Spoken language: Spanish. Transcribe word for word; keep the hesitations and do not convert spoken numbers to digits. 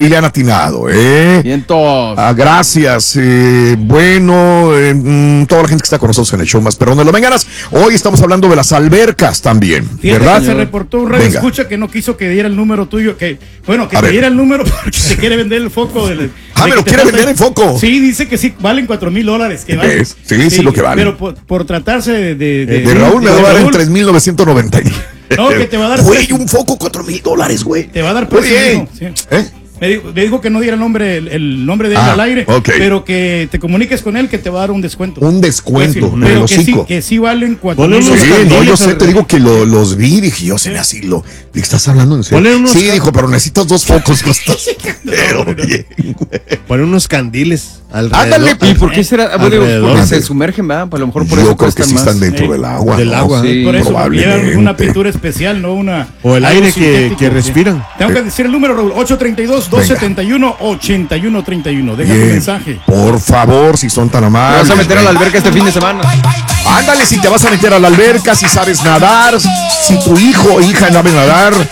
y le han atinado, ¿eh? Vientos. Ah, gracias. Eh, bueno, eh, mm, toda la gente que está con nosotros en el show más perrón de las mañanas. Hoy estamos hablando de las albercas también, Fíjate ¿verdad? que se reportó un radio escucha que no quiso que diera el número tuyo, que bueno, que A te ver. diera el número porque se quiere vender el foco. Del, Ah, de me lo que te quiere falta- vender en foco. Sí, dice que sí, valen cuatro mil dólares. Que valen. Es- sí, sí, lo que vale. Pero por, por tratarse de... De, De, de Raúl me de va a dar en Raúl, tres mil novecientos noventa. No, que te va a dar... Güey, un foco, cuatro mil dólares, güey. Te va a dar Muy precio. bien. mijo, sí. ¿Eh? Me dijo, me dijo que no diera el nombre, el, el nombre de él Ah, al aire, ok. pero que te comuniques con él que te va a dar un descuento. Un descuento, Sí, en pero el que sí, hocico. que sí valen cuatro Ponle mil unos Sí, dólares. no, yo sé, al- te digo que lo- los vi, dije, yo se me así lo. Dije, ¿estás hablando en serio? Ponle unos Sí, ca- dijo, pero necesitas dos focos. No estás pero bien, güey. Poner unos candiles alrededor. Ándale, ¿Y por qué será? Bueno, digo, Alrededor. porque se sumergen, ¿verdad? Pues a lo mejor por Yo eso creo que cuestan sí más. están dentro Eh, del agua. del ¿no? agua. Sí. Por eso probablemente. llevan una pintura especial, no una. O el algo aire que, sintético, que sí. respiran. Tengo que decir el número, Raúl, ocho treinta y dos, dos setenta y uno, ochenta y uno treinta y uno. Deja tu Bien. mensaje. Por favor, si son tan Te amables. vas a meter a la güey. alberca este fin de semana. Ándale, si te vas a meter a la alberca, si sabes nadar, si tu hijo o hija sabe nadar,